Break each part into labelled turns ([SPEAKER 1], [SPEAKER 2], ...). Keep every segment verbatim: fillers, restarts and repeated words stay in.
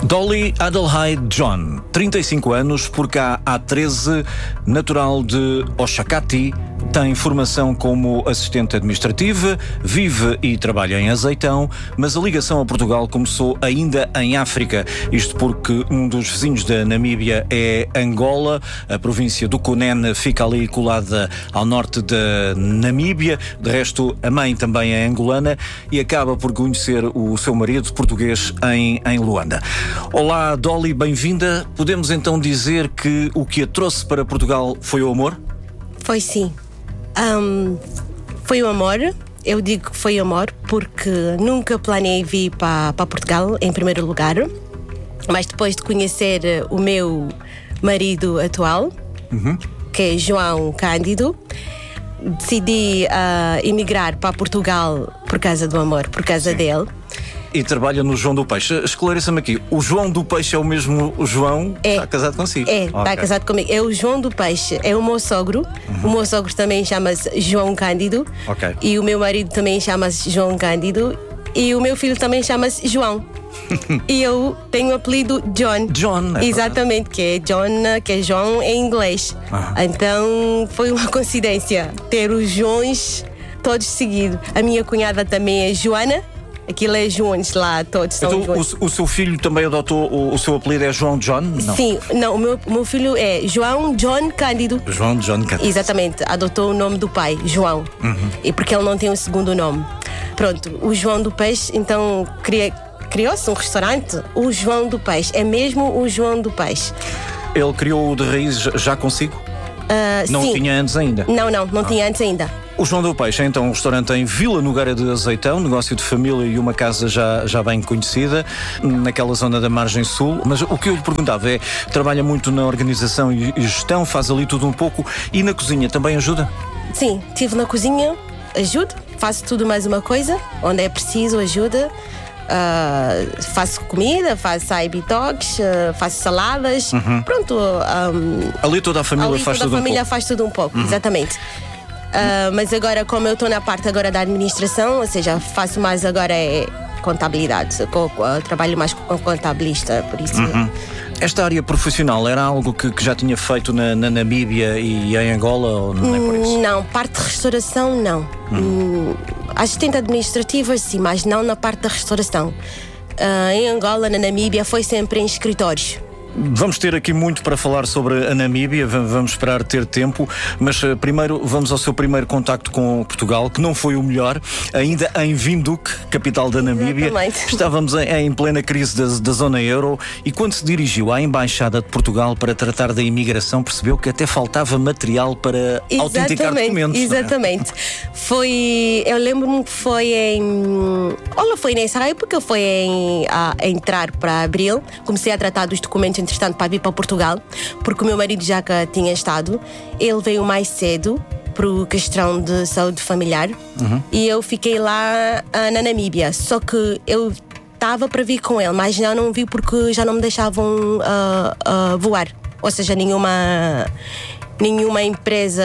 [SPEAKER 1] Dolly Adelheid John, trinta e cinco anos, por cá há treze, natural de Oxacati, tem formação como assistente administrativa, vive e trabalha em Azeitão, mas a ligação a Portugal começou ainda em África. Isto porque um dos vizinhos da Namíbia é Angola, a província do Cunene fica ali colada ao norte da Namíbia, de resto a mãe também é angolana e acaba por conhecer o seu marido português em, em Luanda. Olá Dolly, bem-vinda. Podemos então dizer que o que a trouxe para Portugal foi o amor?
[SPEAKER 2] Foi sim. Um, foi o amor. Eu digo que foi amor porque nunca planei vir para Portugal em primeiro lugar, mas depois de conhecer o meu marido atual, uhum. que é João Cândido, decidi uh, emigrar para Portugal por causa do amor, por causa sim. dele.
[SPEAKER 1] E trabalha no João do Peixe. Esclareça-me aqui, o João do Peixe é o mesmo o João que
[SPEAKER 2] é,
[SPEAKER 1] está casado consigo?
[SPEAKER 2] É, está okay. casado comigo. É o João do Peixe, é o meu sogro. Uhum. O meu sogro também chama-se João Cândido.
[SPEAKER 1] Okay.
[SPEAKER 2] E o meu marido também chama-se João Cândido. E o meu filho também chama-se João. E eu tenho o apelido John.
[SPEAKER 1] John, é
[SPEAKER 2] exatamente, que é John, que é João em inglês. Uhum. Então foi uma coincidência ter os Joões todos seguidos. A minha cunhada também é Joana. Aquilo é Joões lá, todos são
[SPEAKER 1] então,
[SPEAKER 2] Joões.
[SPEAKER 1] O, o seu filho também adotou, o, o seu apelido é João John? Não.
[SPEAKER 2] Sim, não, o meu, o meu filho é João John Cândido.
[SPEAKER 1] João John Cândido.
[SPEAKER 2] Exatamente, adotou o nome do pai, João. Uhum. E porque ele não tem um segundo nome. Pronto, o João do Peixe, então cria, criou-se um restaurante, o João do Peixe, é mesmo o João do Peixe.
[SPEAKER 1] Ele criou-o de raiz já consigo?
[SPEAKER 2] Uh,
[SPEAKER 1] não
[SPEAKER 2] sim.
[SPEAKER 1] tinha antes ainda?
[SPEAKER 2] Não, não, não ah. tinha antes ainda.
[SPEAKER 1] O João do Peixe é então um restaurante em Vila Nogueira de Azeitão, negócio de família e uma casa já, já bem conhecida, naquela zona da margem sul. Mas o que eu lhe perguntava é, trabalha muito na organização e gestão, faz ali tudo um pouco, e na cozinha também ajuda?
[SPEAKER 2] Sim, estive na cozinha, ajudo, faço tudo mais uma coisa, onde é preciso ajuda. Uh, faço comida, faço side bitoques, uh, faço saladas, uhum. pronto. Um,
[SPEAKER 1] ali toda a família
[SPEAKER 2] ali
[SPEAKER 1] faz
[SPEAKER 2] toda
[SPEAKER 1] tudo
[SPEAKER 2] a família
[SPEAKER 1] um pouco.
[SPEAKER 2] faz tudo um pouco, uhum. exatamente. Uh, mas agora, como eu estou na parte agora da administração, ou seja, faço mais agora é contabilidade, eu, eu trabalho mais com contabilista, por isso.
[SPEAKER 1] Uhum. Esta área profissional era algo que, que já tinha feito na, na Namíbia e em Angola, ou não é por isso?
[SPEAKER 2] Não, parte de restauração não. Uhum. Assistente administrativa sim, mas não na parte da restauração. Uh, em Angola, na Namíbia, foi sempre em escritórios.
[SPEAKER 1] Vamos ter aqui muito para falar sobre a Namíbia, vamos esperar ter tempo, mas uh, primeiro vamos ao seu primeiro contacto com Portugal, que não foi o melhor, ainda em Windhoek, capital da Namíbia.
[SPEAKER 2] Exatamente.
[SPEAKER 1] Estávamos em, em plena crise da, da zona euro e quando se dirigiu à Embaixada de Portugal para tratar da imigração, percebeu que até faltava material para
[SPEAKER 2] exatamente,
[SPEAKER 1] autenticar documentos.
[SPEAKER 2] Exatamente. É? Foi, eu lembro-me que foi em, olha, foi nessa época, foi em, a, a entrar para abril, comecei a tratar dos documentos entretanto para vir para Portugal, porque o meu marido já cá tinha estado, ele veio mais cedo por questão de saúde familiar, uhum. e eu fiquei lá uh, na Namíbia, só que eu estava para vir com ele, mas já não vi porque já não me deixavam uh, uh, voar, ou seja, nenhuma nenhuma empresa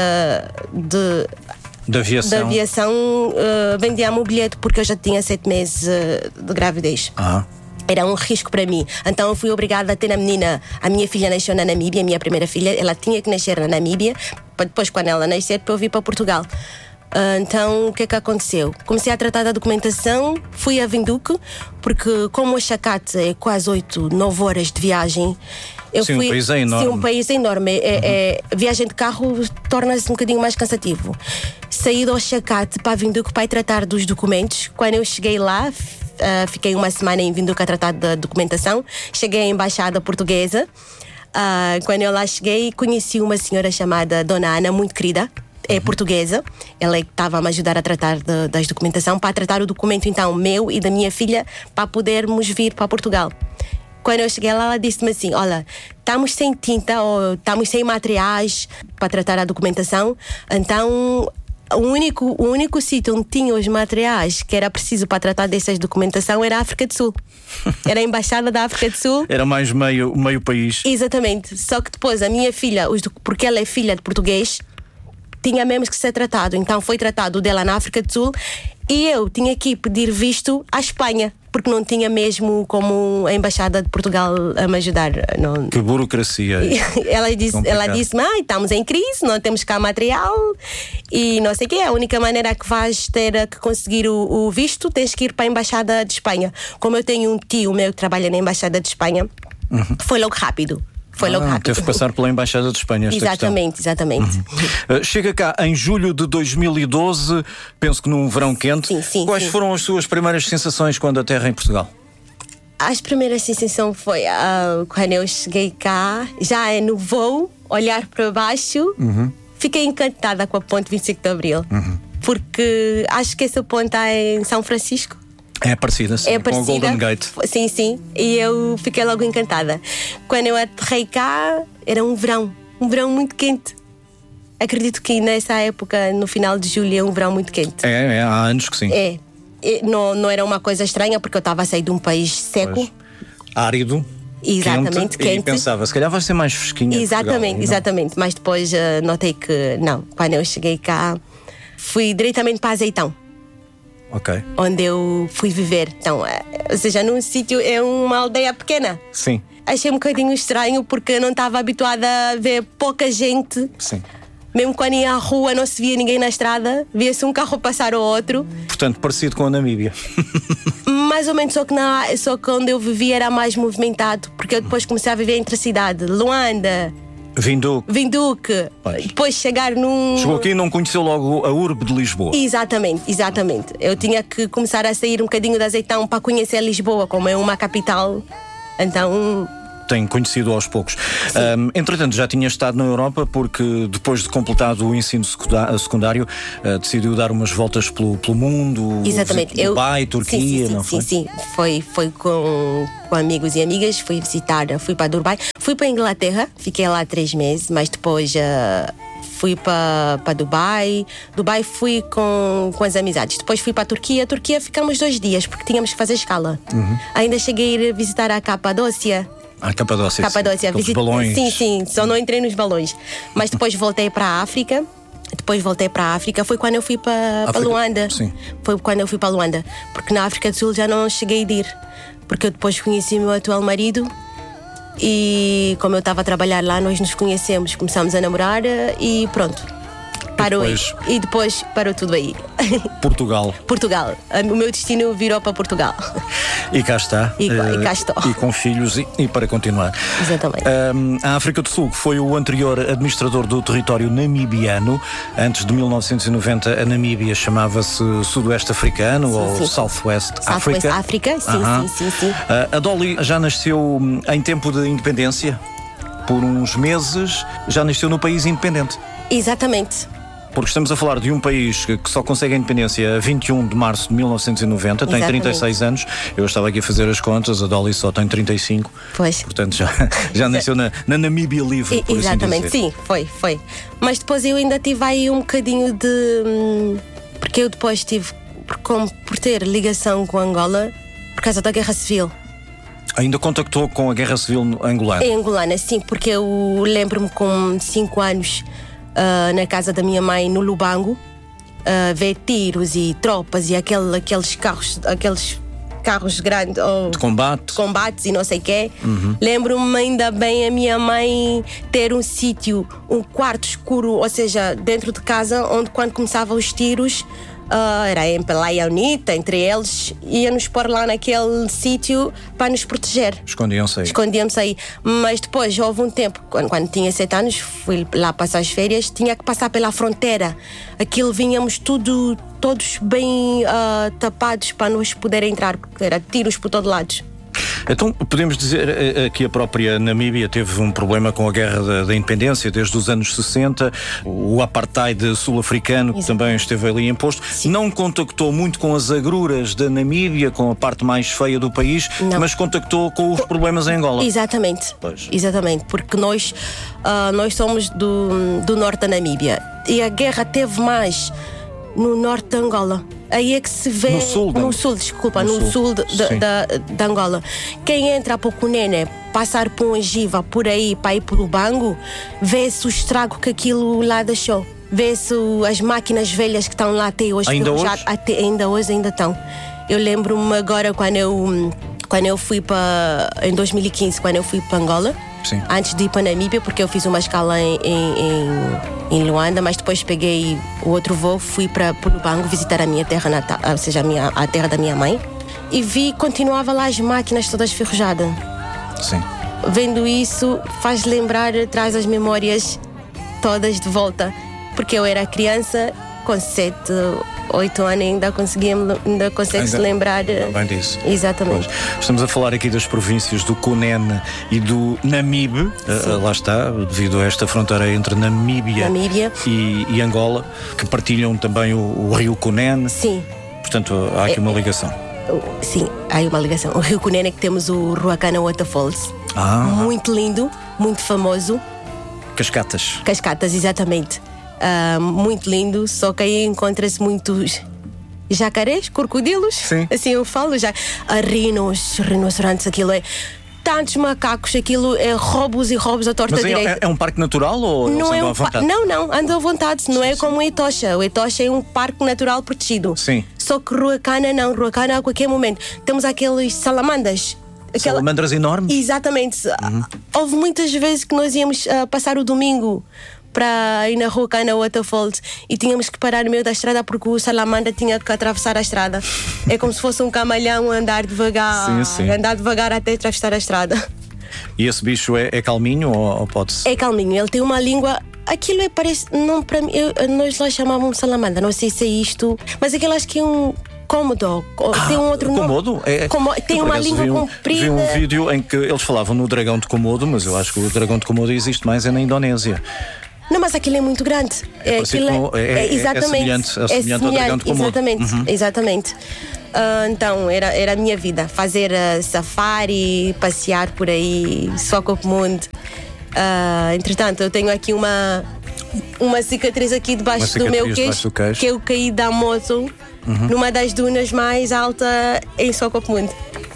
[SPEAKER 2] de
[SPEAKER 1] Da aviação,
[SPEAKER 2] da aviação uh, vendia-me o bilhete porque eu já tinha sete meses uh, de gravidez.
[SPEAKER 1] Ah.
[SPEAKER 2] Era um risco para mim. Então eu fui obrigada a ter a menina. A minha filha nasceu na Namíbia, a minha primeira filha, ela tinha que nascer na Namíbia, para depois, quando ela nascer, para eu vir para Portugal. Uh, então o que é que aconteceu? Comecei a tratar da documentação, fui a Windhoek, porque como o Oxacate é quase oito, nove horas de viagem. Eu
[SPEAKER 1] sim,
[SPEAKER 2] fui,
[SPEAKER 1] um país é enorme.
[SPEAKER 2] Sim, um país é enorme. É, uhum. é, viagem de carro torna-se um bocadinho mais cansativo. Saí do Oxacate para Windhoek para ir tratar dos documentos. Quando eu cheguei lá, Uh, fiquei uma semana em Windhoek a tratar da documentação. Cheguei à embaixada portuguesa. Uh, quando eu lá cheguei, conheci uma senhora chamada Dona Ana, muito querida. É uhum. portuguesa. Ela estava a me ajudar a tratar de, das documentação, para tratar o documento então meu e da minha filha, para podermos vir para Portugal. Quando eu cheguei lá, ela disse-me assim: olha, estamos sem tinta ou estamos sem materiais para tratar a documentação, então O único, o único sítio onde tinha os materiais que era preciso para tratar dessas documentação era a África do Sul. Era a Embaixada da África do Sul.
[SPEAKER 1] Era mais meio, meio país.
[SPEAKER 2] Exatamente. Só que depois a minha filha, porque ela é filha de português, tinha mesmo que ser tratado. Então foi tratado dela na África do Sul e eu tinha que pedir visto à Espanha, porque não tinha mesmo como a Embaixada de Portugal a me ajudar. Não...
[SPEAKER 1] Que burocracia.
[SPEAKER 2] ela disse, ela disse, ah, estamos em crise, não temos cá material e não sei o quê. A única maneira que vais ter que conseguir o, o visto, tens que ir para a Embaixada de Espanha. Como eu tenho um tio meu que trabalha na Embaixada de Espanha, uhum. foi logo rápido. Foi logo
[SPEAKER 1] ah,
[SPEAKER 2] rápido.
[SPEAKER 1] Teve que passar pela Embaixada de Espanha esta
[SPEAKER 2] Exatamente,
[SPEAKER 1] questão.
[SPEAKER 2] exatamente.
[SPEAKER 1] Uhum. Uh, chega cá em julho de dois mil e doze, penso que num verão quente.
[SPEAKER 2] Sim, sim,
[SPEAKER 1] Quais
[SPEAKER 2] sim.
[SPEAKER 1] foram as suas primeiras sensações quando aterra em Portugal?
[SPEAKER 2] As primeiras sensações foi uh, quando eu cheguei cá, já é no voo, olhar para baixo, uhum. fiquei encantada com a ponte vinte e cinco de Abril, uhum. porque acho que essa ponte está em São Francisco.
[SPEAKER 1] É parecida, sim,
[SPEAKER 2] é
[SPEAKER 1] parecida, com o Golden Gate.
[SPEAKER 2] Sim, sim, e eu fiquei logo encantada. Quando eu aterrei cá, era um verão, um verão muito quente. Acredito que nessa época, no final de julho, é um verão muito quente.
[SPEAKER 1] É, é há anos que sim.
[SPEAKER 2] É, não, não era uma coisa estranha, porque eu estava a sair de um país seco.
[SPEAKER 1] Pois. Árido.
[SPEAKER 2] Exatamente,
[SPEAKER 1] quente,
[SPEAKER 2] quente.
[SPEAKER 1] E pensava, se calhar vai ser mais fresquinha.
[SPEAKER 2] Exatamente,
[SPEAKER 1] Portugal,
[SPEAKER 2] exatamente. Mas depois uh, notei que, não, quando eu cheguei cá, fui diretamente para Azeitão.
[SPEAKER 1] Ok.
[SPEAKER 2] Onde eu fui viver. Então, ou seja, num sítio, é uma aldeia pequena.
[SPEAKER 1] Sim.
[SPEAKER 2] Achei um bocadinho estranho porque eu não estava habituada a ver pouca gente.
[SPEAKER 1] Sim.
[SPEAKER 2] Mesmo quando ia à rua não se via ninguém na estrada, via-se um carro passar ao outro.
[SPEAKER 1] Portanto, parecido com a Namíbia.
[SPEAKER 2] Mais ou menos, só que, na, só que onde eu vivia era mais movimentado, porque eu depois comecei a viver entre a cidade. Luanda,
[SPEAKER 1] Vinduque.
[SPEAKER 2] Vinduque.
[SPEAKER 1] Pois.
[SPEAKER 2] Depois chegar num...
[SPEAKER 1] Chegou aqui e não conheceu logo a urbe de Lisboa.
[SPEAKER 2] Exatamente, exatamente. Eu tinha que começar a sair um bocadinho de Azeitão para conhecer Lisboa, como é uma capital. Então...
[SPEAKER 1] Tem conhecido aos poucos. Um, entretanto, já tinha estado na Europa porque depois de completado o ensino secundário uh, decidiu dar umas voltas pelo, pelo mundo.
[SPEAKER 2] Exatamente.
[SPEAKER 1] Dubai,
[SPEAKER 2] eu...
[SPEAKER 1] Turquia,
[SPEAKER 2] sim, sim,
[SPEAKER 1] não
[SPEAKER 2] sim,
[SPEAKER 1] foi?
[SPEAKER 2] Sim, sim. Foi, foi com, com amigos e amigas, fui visitar, fui para Dubai, fui para a Inglaterra, fiquei lá três meses, mas depois uh, fui para, para Dubai. Dubai fui com, com as amizades. Depois fui para a Turquia. A Turquia ficamos dois dias porque tínhamos que fazer escala. Uhum. Ainda cheguei a ir visitar a Capadócia.
[SPEAKER 1] Ah, Capadócia.
[SPEAKER 2] Capadócia,
[SPEAKER 1] visit... balões.
[SPEAKER 2] Sim, sim, só não entrei nos balões. Mas depois voltei para a África. Depois voltei para a África. Foi quando eu fui para, para Luanda.
[SPEAKER 1] Sim.
[SPEAKER 2] Foi quando eu fui para Luanda. Porque na África do Sul já não cheguei a ir. Porque eu depois conheci o meu atual marido. E como eu estava a trabalhar lá, nós nos conhecemos, começámos a namorar e pronto. Parou
[SPEAKER 1] e depois...
[SPEAKER 2] aí. E depois parou tudo aí.
[SPEAKER 1] Portugal.
[SPEAKER 2] Portugal. O meu destino virou para Portugal.
[SPEAKER 1] E cá está.
[SPEAKER 2] E,
[SPEAKER 1] uh,
[SPEAKER 2] e cá estou.
[SPEAKER 1] E com filhos e, e para continuar.
[SPEAKER 2] Exatamente.
[SPEAKER 1] Um, a África do Sul foi o anterior administrador do território namibiano. Antes de mil novecentos e noventa, a Namíbia chamava-se Sudoeste Africano, sim, ou
[SPEAKER 2] sim.
[SPEAKER 1] Southwest
[SPEAKER 2] Southwest
[SPEAKER 1] Africa.
[SPEAKER 2] África, sim,
[SPEAKER 1] uh-huh.
[SPEAKER 2] sim, sim, sim.
[SPEAKER 1] Uh, a Dolly já nasceu em tempo de independência. Por uns meses já nasceu no país independente.
[SPEAKER 2] Exatamente.
[SPEAKER 1] Porque estamos a falar de um país que só consegue a independência a vinte e um de março de mil novecentos e noventa, tem
[SPEAKER 2] Exatamente.
[SPEAKER 1] trinta e seis anos. Eu estava aqui a fazer as contas, a Dolly só tem trinta e cinco.
[SPEAKER 2] Pois.
[SPEAKER 1] Portanto, já, já nasceu na, na Namíbia livre. Por
[SPEAKER 2] Exatamente,
[SPEAKER 1] assim dizer.
[SPEAKER 2] sim, foi, foi. Mas depois eu ainda tive aí um bocadinho de. Porque eu depois tive, por, como, por ter ligação com Angola, por causa da Guerra Civil.
[SPEAKER 1] Ainda contactou com a Guerra Civil angolana?
[SPEAKER 2] Em Angolana, sim, porque eu lembro-me com cinco anos. Uh, na casa da minha mãe no Lubango, uh, ver tiros e tropas e aquele, aqueles carros, aqueles carros grandes oh,
[SPEAKER 1] de combate,
[SPEAKER 2] combates e não sei o quê.
[SPEAKER 1] Uhum.
[SPEAKER 2] Lembro-me ainda bem a minha mãe ter um sítio, um quarto escuro, ou seja, dentro de casa, onde quando começavam os tiros, uh, era em Pelaia Unita, entre eles, ia-nos pôr lá naquele sítio para nos proteger.
[SPEAKER 1] Escondiam-se aí.
[SPEAKER 2] Escondiam-se aí. Mas depois houve um tempo, quando, quando tinha sete anos, fui lá passar as férias, tinha que passar pela fronteira. Aquilo vinhamos tudo, todos bem uh, tapados para nos poder entrar, porque era tiros por todo lado.
[SPEAKER 1] Então, podemos dizer que a própria Namíbia teve um problema com a Guerra da, da Independência desde os anos sessenta, o apartheid sul-africano, que também esteve ali imposto. Sim. Não contactou muito com as agruras da Namíbia, com a parte mais feia do país, não. Mas contactou com os problemas em Angola.
[SPEAKER 2] Exatamente,
[SPEAKER 1] pois.
[SPEAKER 2] Exatamente, porque nós, uh, nós somos do, do norte da Namíbia e a guerra teve mais no norte de Angola. Aí é que se vê.
[SPEAKER 1] No sul,
[SPEAKER 2] no sul desculpa,
[SPEAKER 1] no,
[SPEAKER 2] no
[SPEAKER 1] sul,
[SPEAKER 2] sul de, de, da, de Angola. Quem entra para o Cunene, passar por um Angiva, por aí, para ir para o Bango, vê-se o estrago que aquilo lá deixou. Vê-se as máquinas velhas que estão lá até hoje.
[SPEAKER 1] Ainda hoje?
[SPEAKER 2] Já, até, ainda hoje ainda estão. Eu lembro-me agora quando eu, quando eu fui para. Em dois mil e quinze, quando eu fui para Angola.
[SPEAKER 1] Sim.
[SPEAKER 2] Antes de ir para Namíbia, porque eu fiz uma escala em, em, em Luanda, mas depois peguei o outro voo, fui para Lubango visitar a minha terra natal, ou seja, a, minha, a terra da minha mãe, e vi, continuava lá as máquinas todas ferrujadas.
[SPEAKER 1] Sim.
[SPEAKER 2] Vendo isso, faz lembrar, traz as memórias todas de volta, porque eu era criança, com sete, oito anos, ainda conseguia, ainda consegue-se lembrar.
[SPEAKER 1] Bem disso.
[SPEAKER 2] Exatamente.
[SPEAKER 1] Pois. Estamos a falar aqui das províncias do Cunene e do Namibe, uh, lá está, devido a esta fronteira entre Namíbia,
[SPEAKER 2] Namíbia.
[SPEAKER 1] E, e Angola, que partilham também o, o rio Cunene.
[SPEAKER 2] Sim.
[SPEAKER 1] Portanto, há aqui
[SPEAKER 2] é,
[SPEAKER 1] uma ligação.
[SPEAKER 2] Sim, há uma ligação. O rio Cunene é que temos o Ruacana Waterfalls.
[SPEAKER 1] Ah.
[SPEAKER 2] Muito lindo, muito famoso.
[SPEAKER 1] Cascatas.
[SPEAKER 2] Cascatas, exatamente. Uh, muito lindo, só que aí encontra-se muitos jacarés, crocodilos.
[SPEAKER 1] Sim.
[SPEAKER 2] Assim eu falo já. Uh, rinos, rinocerontes, aquilo é. Tantos macacos, aquilo é roubos e roubos à torta
[SPEAKER 1] Mas
[SPEAKER 2] direita.
[SPEAKER 1] É, é um parque natural ou
[SPEAKER 2] não
[SPEAKER 1] eles
[SPEAKER 2] é
[SPEAKER 1] andam
[SPEAKER 2] um
[SPEAKER 1] à vontade?
[SPEAKER 2] Não, não, andam à vontade. Não
[SPEAKER 1] sim,
[SPEAKER 2] é
[SPEAKER 1] sim.
[SPEAKER 2] como o Etosha. O Etosha é um parque natural protegido.
[SPEAKER 1] Sim.
[SPEAKER 2] Só que Ruacana não. Ruacana a qualquer momento. Temos aqueles salamandas. Aquela...
[SPEAKER 1] Salamandras enormes?
[SPEAKER 2] Exatamente. Uhum. Houve muitas vezes que nós íamos uh, passar o domingo para ir na Ruacana Waterfalls e tínhamos que parar no meio da estrada porque o salamandra tinha que atravessar a estrada. É como se fosse um camalhão andar devagar,
[SPEAKER 1] sim, sim.
[SPEAKER 2] andar devagar até atravessar a estrada.
[SPEAKER 1] E esse bicho é, é calminho ou, ou pode-se?
[SPEAKER 2] É calminho, ele tem uma língua. Aquilo é, parece. Não, para mim, eu, nós lá chamávamos salamandra, não sei se é isto, mas aquilo acho que é um. Cômodo,
[SPEAKER 1] ah,
[SPEAKER 2] tem um outro nome.
[SPEAKER 1] Komodo? É,
[SPEAKER 2] Como, tem uma língua
[SPEAKER 1] vi um,
[SPEAKER 2] comprida.
[SPEAKER 1] Vi um vídeo em que eles falavam no dragão de Komodo, mas eu acho que o dragão de Komodo existe mais é na Indonésia.
[SPEAKER 2] Não, mas aquilo é muito grande.
[SPEAKER 1] É,
[SPEAKER 2] aquilo
[SPEAKER 1] é, é, é,
[SPEAKER 2] exatamente,
[SPEAKER 1] é semelhante, é semelhante ao dragão de Komodo.
[SPEAKER 2] Exatamente,
[SPEAKER 1] uhum.
[SPEAKER 2] exatamente. Uh, então, era, era a minha vida. Fazer uh, safari, passear por aí, só com o mundo. Uh, entretanto, eu tenho aqui uma, uma cicatriz aqui debaixo
[SPEAKER 1] cicatriz
[SPEAKER 2] do meu
[SPEAKER 1] queixo,
[SPEAKER 2] queixo, que eu caí da moto uhum. numa das dunas mais altas em Socomundo.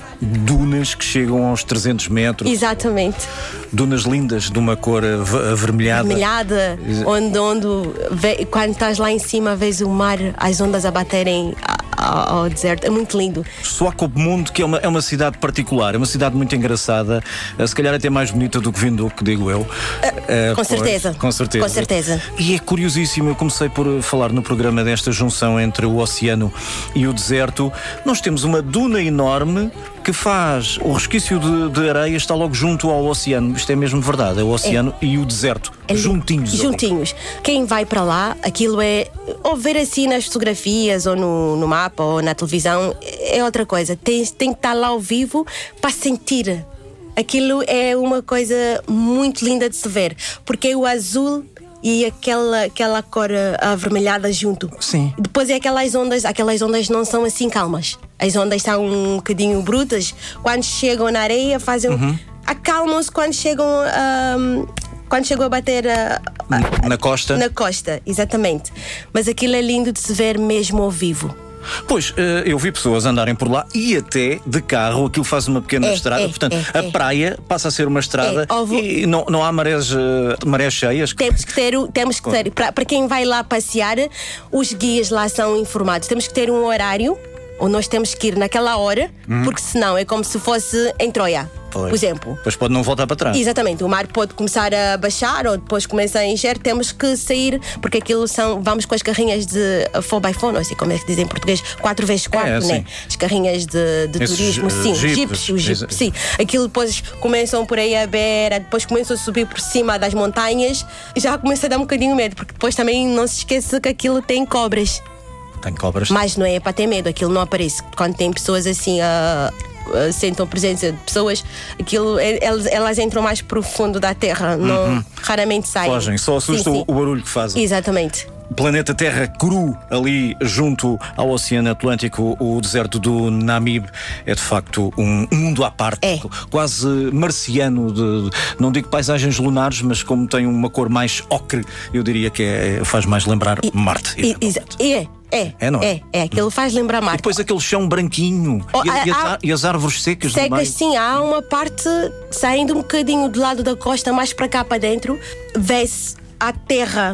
[SPEAKER 1] Dunas que chegam aos trezentos metros.
[SPEAKER 2] Exatamente.
[SPEAKER 1] Dunas lindas, de uma cor avermelhada.
[SPEAKER 2] Avermelhada, onde, onde vê, quando estás lá em cima vês o mar, as ondas a baterem ao, ao deserto. É muito lindo.
[SPEAKER 1] Swakopmund, que é uma, é uma cidade particular, é uma cidade muito engraçada, se calhar até mais bonita do que Windhoek, digo eu.
[SPEAKER 2] Uh, uh, com certeza.
[SPEAKER 1] Pois, com certeza.
[SPEAKER 2] Com certeza.
[SPEAKER 1] E é curiosíssimo, eu comecei por falar no programa desta junção entre o oceano e o deserto. Nós temos uma duna enorme que faz o resquício de, de areia está logo junto ao oceano. Isto é mesmo verdade, é o oceano é. e o deserto, é juntinhos.
[SPEAKER 2] Juntinhos. Ali. Quem vai para lá, aquilo é, ou ver assim nas fotografias, ou no, no mapa, ou na televisão, é outra coisa. Tem, tem que estar lá ao vivo para sentir. Aquilo é uma coisa muito linda de se ver, porque é o azul e aquela, aquela cor avermelhada junto.
[SPEAKER 1] Sim.
[SPEAKER 2] Depois é aquelas ondas, aquelas ondas não são assim calmas. As ondas são um bocadinho brutas. Quando chegam na areia, fazem. Uhum. Acalmam-se quando chegam. Um, quando chegam a bater a,
[SPEAKER 1] a, na costa.
[SPEAKER 2] Na costa, exatamente. Mas aquilo é lindo de se ver mesmo ao vivo.
[SPEAKER 1] Pois, eu vi pessoas andarem por lá e até de carro, aquilo faz uma pequena
[SPEAKER 2] é,
[SPEAKER 1] estrada,
[SPEAKER 2] é,
[SPEAKER 1] portanto,
[SPEAKER 2] é,
[SPEAKER 1] a
[SPEAKER 2] é. praia
[SPEAKER 1] passa a ser uma estrada é, ovo... e não, não há marés, marés cheias.
[SPEAKER 2] Temos que ter, temos que ter para, para quem vai lá passear, os guias lá são informados. Temos que ter um horário, ou nós temos que ir naquela hora, uhum. porque senão é como se fosse em Troia.
[SPEAKER 1] Pois.
[SPEAKER 2] Por exemplo.
[SPEAKER 1] Depois pode não voltar para trás.
[SPEAKER 2] Exatamente, o mar pode começar a baixar ou depois começa a encher, temos que sair, porque aquilo são, vamos com as carrinhas de four by four, não sei como é que dizem em português, quatro vezes quatro,
[SPEAKER 1] é,
[SPEAKER 2] né? As carrinhas de, de turismo,
[SPEAKER 1] uh,
[SPEAKER 2] sim,
[SPEAKER 1] jeep,
[SPEAKER 2] jeeps, os jeeps, sim. Aquilo depois começam por aí a beira, depois começam a subir por cima das montanhas, já começa a dar um bocadinho medo, porque depois também não se esqueça que aquilo tem cobras.
[SPEAKER 1] Tem cobras.
[SPEAKER 2] Mas não é para ter medo, aquilo não aparece. Quando tem pessoas assim a. Uh, sentam a presença de pessoas, aquilo, elas, elas entram mais profundo da terra, não, uhum. raramente saem.
[SPEAKER 1] Fogem, só assustam sim, sim. o barulho que fazem.
[SPEAKER 2] Exatamente.
[SPEAKER 1] Planeta Terra cru, ali junto ao Oceano Atlântico, o deserto do Namibe é de facto um mundo à parte,
[SPEAKER 2] é.
[SPEAKER 1] quase marciano, de, não digo paisagens lunares, mas como tem uma cor mais ocre, eu diria que é, faz mais lembrar
[SPEAKER 2] e,
[SPEAKER 1] Marte.
[SPEAKER 2] E, e, é. É,
[SPEAKER 1] é, não é?
[SPEAKER 2] É, é, aquilo faz lembrar Marte.
[SPEAKER 1] E depois aquele chão branquinho oh, e, há, e, as, e as árvores secas.
[SPEAKER 2] Secas, sim, há uma parte saindo um bocadinho do lado da costa, mais para cá para dentro, vê-se a terra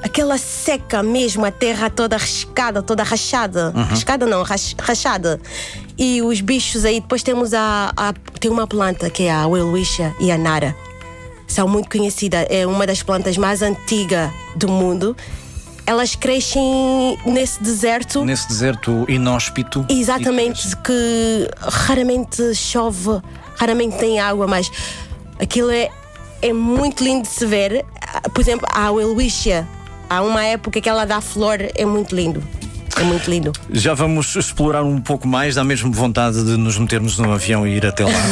[SPEAKER 2] aquela seca mesmo, a terra toda riscada, toda rachada. Uhum. Riscada não, rach, rachada. E os bichos aí, depois temos a, a tem uma planta que é a Welwitschia e a Nara. São muito conhecidas, é uma das plantas mais antigas do mundo. Elas crescem nesse deserto.
[SPEAKER 1] Nesse deserto inóspito.
[SPEAKER 2] Exatamente, que raramente chove, raramente tem água, mas aquilo é, é muito lindo de se ver. Por exemplo, a Welwitschia, há uma época que ela dá flor, é muito lindo. É muito lindo.
[SPEAKER 1] Já vamos explorar um pouco mais, dá mesmo vontade de nos metermos num avião e ir até lá.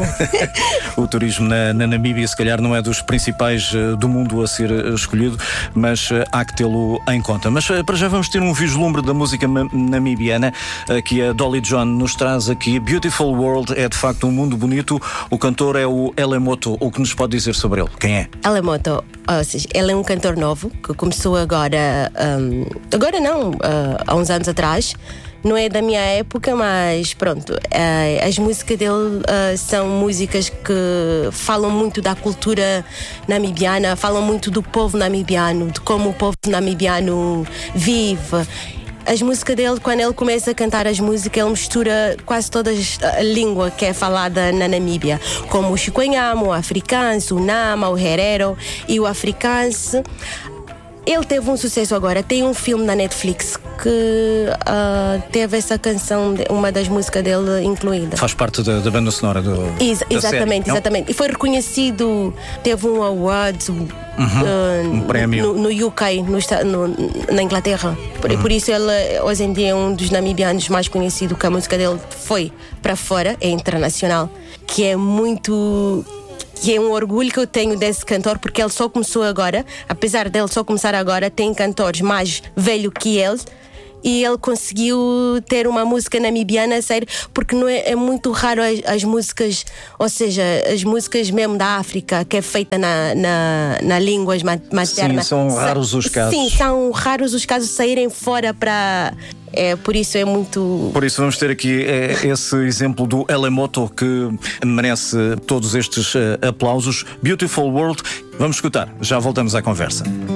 [SPEAKER 1] O turismo na, na Namíbia, se calhar, não é dos principais uh, do mundo a ser uh, escolhido, mas uh, há que tê-lo em conta. Mas uh, para já vamos ter um vislumbre da música namibiana uh, que a Dolly John nos traz aqui. Beautiful World é de facto um mundo bonito. O cantor é o Elemoto. O que nos pode dizer sobre ele? Quem é?
[SPEAKER 2] Elemoto, ou seja, ele é um cantor novo que começou agora. Um, agora não, uh, há uns anos atrás. Não é da minha época, mas pronto, uh, as músicas dele uh, são músicas que falam muito da cultura namibiana, falam muito do povo namibiano, de como o povo namibiano vive. As músicas dele, quando ele começa a cantar as músicas, ele mistura quase toda a língua que é falada na Namíbia, como o Chiquenhamo, o afrikaans, o Nama, o Herero e o afrikaans. Ele teve um sucesso agora, tem um filme na Netflix que uh, teve essa canção, uma das músicas dele incluída.
[SPEAKER 1] Faz parte da, da banda sonora do
[SPEAKER 2] Ex-
[SPEAKER 1] da
[SPEAKER 2] Exatamente,
[SPEAKER 1] série,
[SPEAKER 2] exatamente. E foi reconhecido, teve um award
[SPEAKER 1] uhum,
[SPEAKER 2] uh,
[SPEAKER 1] um prémio
[SPEAKER 2] no, no U K, no, no, na Inglaterra. Por, uhum. por isso ele hoje em dia é um dos namibianos mais conhecidos, que a música dele foi para fora, é internacional, que é muito... que é um orgulho que eu tenho desse cantor, porque ele só começou agora. Apesar dele só começar agora, tem cantores mais velhos que ele, e ele conseguiu ter uma música namibiana, sério, porque não é, é muito raro as, as músicas, ou seja, as músicas mesmo da África, que é feita na, na, na língua materna.
[SPEAKER 1] Sim, são raros os casos.
[SPEAKER 2] Sim, são raros os casos de saírem fora para... É, por isso é muito...
[SPEAKER 1] Por isso vamos ter aqui é, esse exemplo do Elemoto, que merece todos estes uh, aplausos. Beautiful World. Vamos escutar, já voltamos à conversa.